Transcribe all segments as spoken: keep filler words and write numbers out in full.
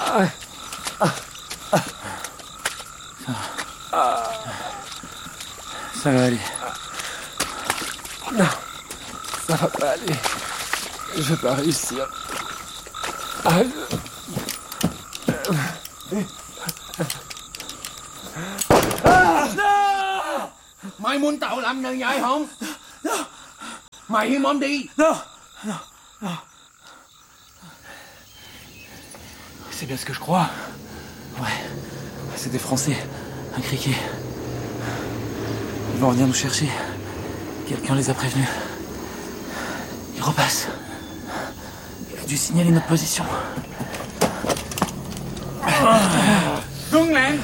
Ça va aller. Non, ça va pas aller. Je vais pas réussir. Ah, je... Mày muốn tao làm như vậy không? Mày im ổn đi. Non, non, non. C'est bien ce que je crois. Ouais, c'est des Français, un criquet. Ils vont venir nous chercher. Quelqu'un les a prévenus. Ils repassent. Il a dû signaler notre position. Dừng lên.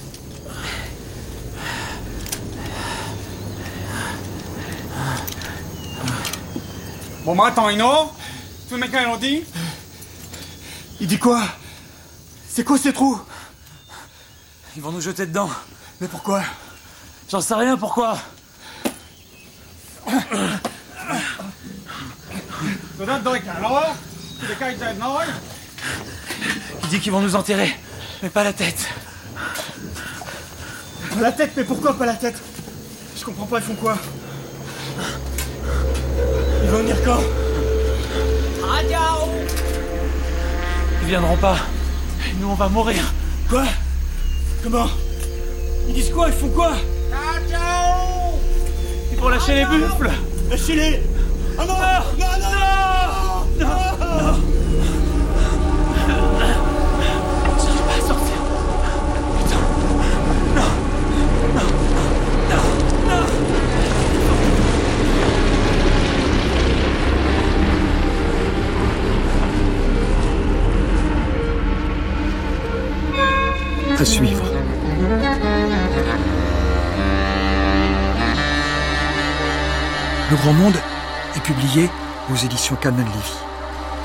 Bon, bah attends, Ino. Tu veux mettre un dit? Il dit quoi? C'est quoi ces trous? Ils vont nous jeter dedans. Mais pourquoi? J'en sais rien, pourquoi? Il dit qu'ils vont nous enterrer, mais pas la tête. La tête, mais pourquoi pas la tête? Je comprends pas, ils font quoi? Ils vont venir quand? Ils viendront pas. Et nous, on va mourir. Quoi? Comment? Ils disent quoi? Ils font quoi? Ils vont lâcher les buffles. Lâchez-les! Oh non! Non, non, non! Non! Non! J'arrive pas à sortir. Putain. Non. Non. Non. Non. À suivre. Le Grand Monde est publié aux éditions Calman Levy.